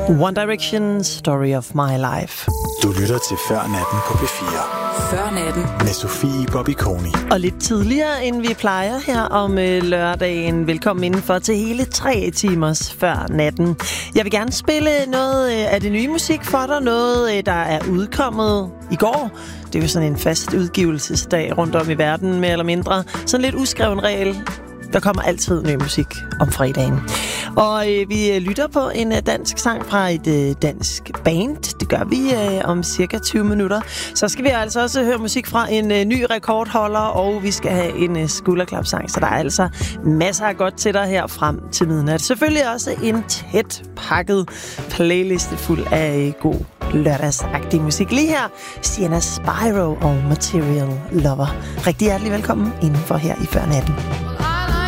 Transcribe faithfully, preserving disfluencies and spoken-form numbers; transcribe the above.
One Direction, Story of My Life. Du lytter til Før Natten på P fire. Før Natten. Med Sofie Bobby-Koni. Og lidt tidligere, end vi plejer her om øh, lørdagen. Velkommen indenfor til hele tre timers Før Natten. Jeg vil gerne spille noget øh, af det nye musik for dig. Noget, øh, der er udkommet i går. Det er jo sådan en fast udgivelsesdag rundt om i verden, mere eller mindre. Sådan lidt uskreven regel. Der kommer altid ny musik om fredagen. Og øh, vi lytter på en øh, dansk sang fra et øh, dansk band. Det gør vi øh, om cirka tyve minutter. Så skal vi altså også høre musik fra en øh, ny rekordholder, og vi skal have en øh, skulderklapsang. Så der er altså masser af godt til dig her frem til midnat. Selvfølgelig også en tæt pakket playliste fuld af øh, god lørdagsagtig musik. Lige her, Sienna Spyro og Material Lover. Rigtig hjertelig velkommen indenfor her i Før Natten.